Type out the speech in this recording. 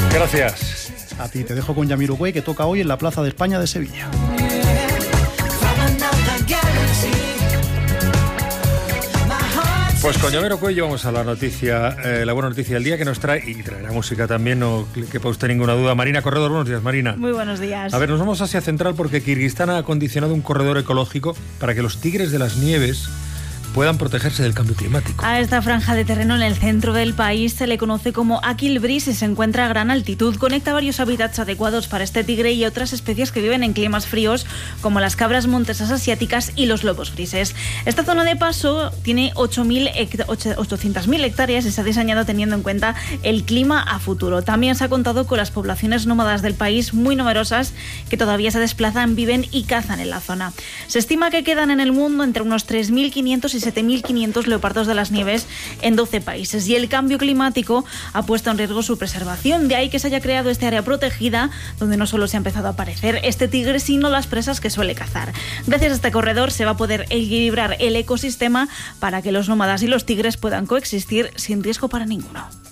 Gracias. A ti te dejo con Jamiroquai, que toca hoy en la Plaza de España de Sevilla. Pues con Jamiroquai llevamos a la noticia, la buena noticia del día que nos trae, y traerá música también, no quepa usted ninguna duda. Marina Corredor, buenos días, Marina. Muy buenos días. A ver, nos vamos a Asia Central porque Kirguistán ha acondicionado un corredor ecológico para que los tigres de las nieves puedan protegerse del cambio climático. A esta franja de terreno en el centro del país se le conoce como Aquilbris y se encuentra a gran altitud. Conecta varios hábitats adecuados para este tigre y otras especies que viven en climas fríos, como las cabras montesas asiáticas y los lobos grises. Esta zona de paso tiene 800.000 hectáreas y se ha diseñado teniendo en cuenta el clima a futuro. También se ha contado con las poblaciones nómadas del país, muy numerosas, que todavía se desplazan, viven y cazan en la zona. Se estima que quedan en el mundo entre unos 3.500 y 7.500 leopardos de las nieves en 12 países, y el cambio climático ha puesto en riesgo su preservación. De ahí que se haya creado este área protegida, donde no solo se ha empezado a aparecer este tigre, sino las presas que suele cazar. Gracias a este corredor se va a poder equilibrar el ecosistema para que los nómadas y los tigres puedan coexistir sin riesgo para ninguno.